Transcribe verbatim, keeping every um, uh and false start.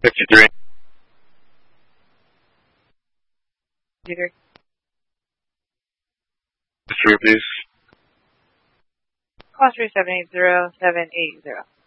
fifty-three. Peter. fifty-three, please. Call three seven eight zero seven eight zero.